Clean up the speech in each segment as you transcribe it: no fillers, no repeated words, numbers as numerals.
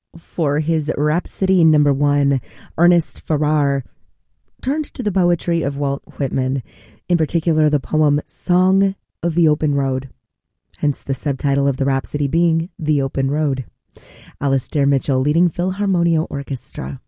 For his Rhapsody #1, Ernest Farrar turned to the poetry of Walt Whitman, in particular the poem Song of the Open Road, hence the subtitle of the Rhapsody being The Open Road. Alastair Mitchell leading Philharmonia Orchestra.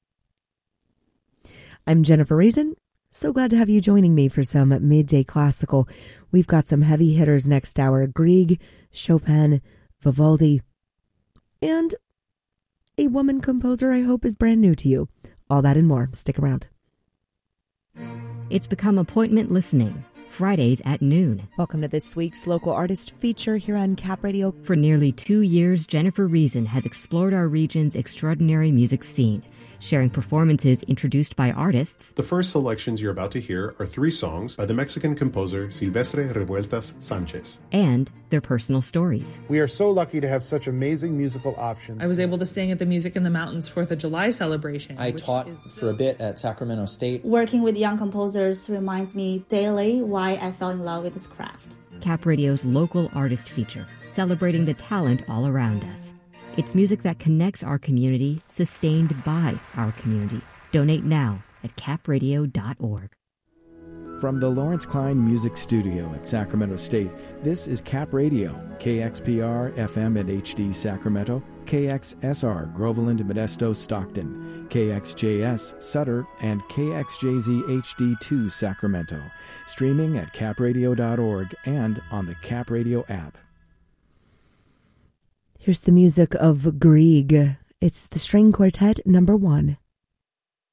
I'm Jennifer Reason. So glad to have you joining me for some midday classical. We've got some heavy hitters next hour: Grieg, Chopin, Vivaldi, and a woman composer I hope is brand new to you. All that and more. Stick around. It's become appointment listening, Fridays at noon. Welcome to this week's local artist feature here on Cap Radio. For nearly 2 years, Jennifer Reason has explored our region's extraordinary music scene, sharing performances introduced by artists. The first selections you're about to hear are 3 songs by the Mexican composer Silvestre Revueltas Sanchez. And their personal stories. We are so lucky to have such amazing musical options. I was able to sing at the Music in the Mountains 4th of July celebration. I taught for a bit at Sacramento State. Working with young composers reminds me daily why I fell in love with this craft. Cap Radio's local artist feature, celebrating the talent all around us. It's music that connects our community, sustained by our community. Donate now at capradio.org. From the Lawrence Klein Music Studio at Sacramento State, this is Cap Radio, KXPR FM and HD Sacramento, KXSR Groveland, Modesto, Stockton, KXJS Sutter, and KXJZ HD2 Sacramento. Streaming at capradio.org and on the Cap Radio app. Here's the music of Grieg. It's the String Quartet #1.